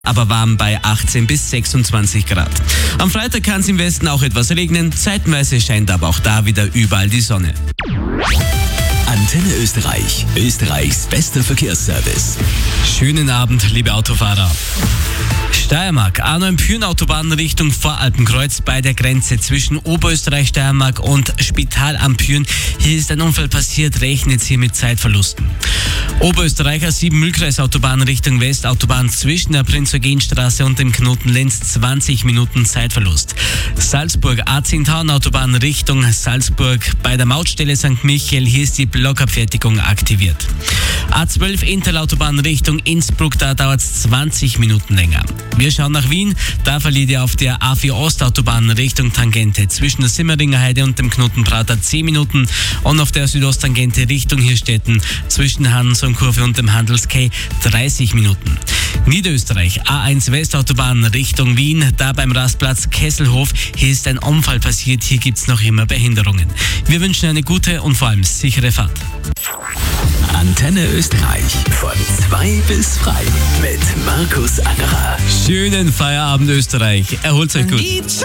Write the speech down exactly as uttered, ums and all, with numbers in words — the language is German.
aber warm bei achtzehn bis sechsundzwanzig Grad. Am Freitag kann es im Westen auch etwas regnen, zeitweise scheint aber auch da wieder überall die Sonne. Antenne Österreich, Österreichs bester Verkehrsservice. Schönen Abend, liebe Autofahrer. Steiermark, Arno-Pyhrn-Autobahn Richtung Voralpenkreuz bei der Grenze zwischen Oberösterreich, Steiermark und Spital am Pyhrn. Hier ist ein Unfall passiert, rechnet hier mit Zeitverlusten. Oberösterreicher sieben Mühlkreis-Autobahn Richtung West, Autobahn zwischen der Prinz-Eugen-Straße und dem Knoten Lenz, zwanzig Minuten Zeitverlust. Salzburg, A zehn Autobahn Richtung Salzburg bei der Mautstelle Sankt Michael, hier ist die Blockabfertigung aktiviert. A zwölf Intal-Autobahn Richtung Innsbruck, da dauert es zwanzig Minuten länger. Wir schauen nach Wien, da verliert ihr auf der A vier Ostautobahn Richtung Tangente zwischen der Simmeringer Heide und dem Knotenprater zehn Minuten und auf der Südosttangente Richtung Hirstetten zwischen Hans und Kurve und dem Handelskay dreißig Minuten. Niederösterreich, A eins Westautobahn Richtung Wien, da beim Rastplatz Kesselhof, hier ist ein Unfall passiert, hier gibt es noch immer Behinderungen. Wir wünschen eine gute und vor allem sichere Fahrt. Antenne Österreich von zwei bis frei mit Markus Angerer. Schönen Feierabend Österreich, erholt euch gut.